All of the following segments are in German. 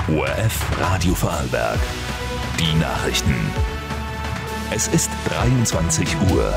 ORF Radio Vorarlberg. Die Nachrichten. Es ist 23 Uhr.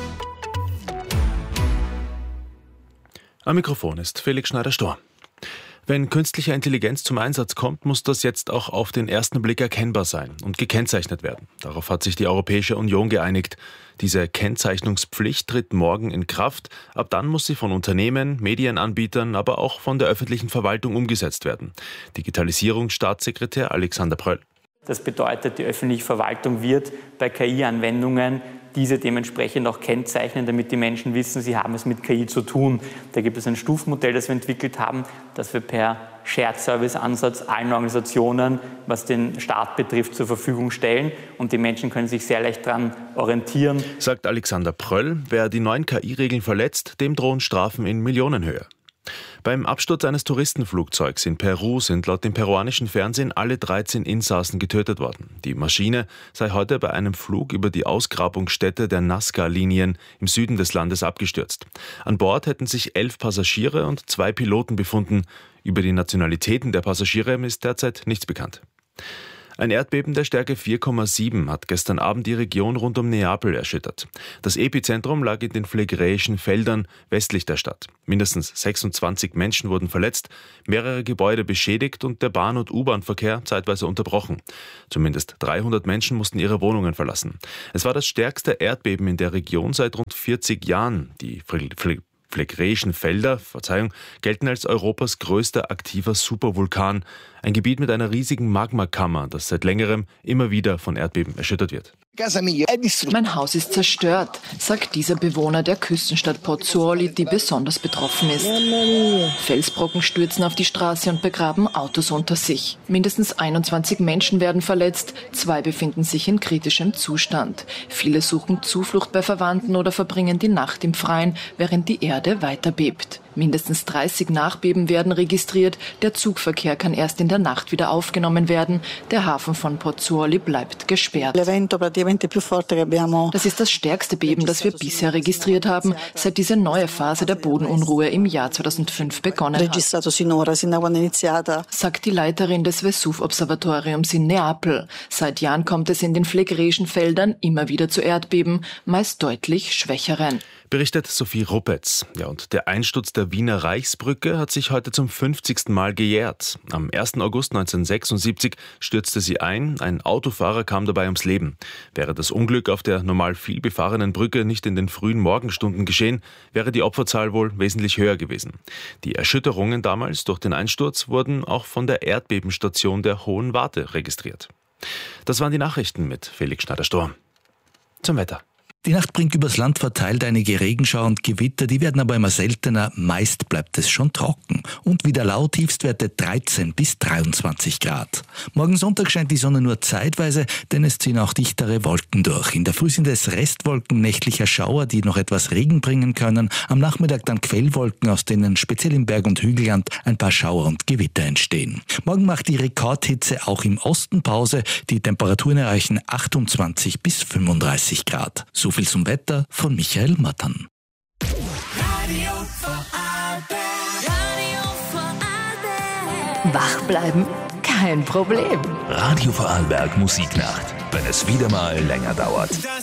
Am Mikrofon ist Felix Schneider-Storr. Wenn künstliche Intelligenz zum Einsatz kommt, muss das jetzt auch auf den ersten Blick erkennbar sein und gekennzeichnet werden. Darauf hat sich die Europäische Union geeinigt. Diese Kennzeichnungspflicht tritt morgen in Kraft. Ab dann muss sie von Unternehmen, Medienanbietern, aber auch von der öffentlichen Verwaltung umgesetzt werden. Digitalisierungsstaatssekretär Alexander Pröll. Das bedeutet, die öffentliche Verwaltung wird bei KI-Anwendungen diese dementsprechend auch kennzeichnen, damit die Menschen wissen, sie haben es mit KI zu tun. Da gibt es ein Stufenmodell, das wir entwickelt haben, das wir per Shared-Service-Ansatz allen Organisationen, was den Staat betrifft, zur Verfügung stellen. Und die Menschen können sich sehr leicht daran orientieren. Sagt Alexander Pröll, wer die neuen KI-Regeln verletzt, dem drohen Strafen in Millionenhöhe. Beim Absturz eines Touristenflugzeugs in Peru sind laut dem peruanischen Fernsehen alle 13 Insassen getötet worden. Die Maschine sei heute bei einem Flug über die Ausgrabungsstätte der Nazca-Linien im Süden des Landes abgestürzt. An Bord hätten sich 11 Passagiere und 2 Piloten befunden. Über die Nationalitäten der Passagiere ist derzeit nichts bekannt. Ein Erdbeben der Stärke 4,7 hat gestern Abend die Region rund um Neapel erschüttert. Das Epizentrum lag in den Phlegräischen Feldern westlich der Stadt. Mindestens 26 Menschen wurden verletzt, mehrere Gebäude beschädigt und der Bahn- und U-Bahn-Verkehr zeitweise unterbrochen. Zumindest 300 Menschen mussten ihre Wohnungen verlassen. Es war das stärkste Erdbeben in der Region seit rund 40 Jahren. Die Phlegräischen Felder, gelten als Europas größter aktiver Supervulkan. Ein Gebiet mit einer riesigen Magmakammer, das seit längerem immer wieder von Erdbeben erschüttert wird. Mein Haus ist zerstört, sagt dieser Bewohner der Küstenstadt Pozzuoli, die besonders betroffen ist. Felsbrocken stürzen auf die Straße und begraben Autos unter sich. Mindestens 21 Menschen werden verletzt, 2 befinden sich in kritischem Zustand. Viele suchen Zuflucht bei Verwandten oder verbringen die Nacht im Freien, während die Erde weiter bebt. Mindestens 30 Nachbeben werden registriert. Der Zugverkehr kann erst in der Nacht wieder aufgenommen werden. Der Hafen von Pozzuoli bleibt gesperrt. Das ist das stärkste Beben, das wir bisher registriert haben, seit diese neue Phase der Bodenunruhe im Jahr 2005 begonnen hat, sagt die Leiterin des Vesuv-Observatoriums in Neapel. Seit Jahren kommt es in den Phlegräischen Feldern immer wieder zu Erdbeben, meist deutlich schwächeren. Berichtet Sophie Ruppetz. Ja, und der Einsturz der Wiener Reichsbrücke hat sich heute zum 50. Mal gejährt. Am 1. August 1976 stürzte sie ein. Ein Autofahrer kam dabei ums Leben. Wäre das Unglück auf der normal viel befahrenen Brücke nicht in den frühen Morgenstunden geschehen, wäre die Opferzahl wohl wesentlich höher gewesen. Die Erschütterungen damals durch den Einsturz wurden auch von der Erdbebenstation der Hohen Warte registriert. Das waren die Nachrichten mit Felix Schneider-Storr. Zum Wetter. Die Nacht bringt übers Land verteilt einige Regenschauer und Gewitter, die werden aber immer seltener, meist bleibt es schon trocken. Und wieder laut, Tiefstwerte 13 bis 23 Grad. Morgen Sonntag scheint die Sonne nur zeitweise, denn es ziehen auch dichtere Wolken durch. In der Früh sind es Restwolken nächtlicher Schauer, die noch etwas Regen bringen können. Am Nachmittag dann Quellwolken, aus denen speziell im Berg- und Hügelland ein paar Schauer und Gewitter entstehen. Morgen macht die Rekordhitze auch im Osten Pause. Die Temperaturen erreichen 28 bis 35 Grad. So viel zum Wetter von Michael Mattern. Wach bleiben? Kein Problem. Radio Vorarlberg Musiknacht. Wenn es wieder mal länger dauert.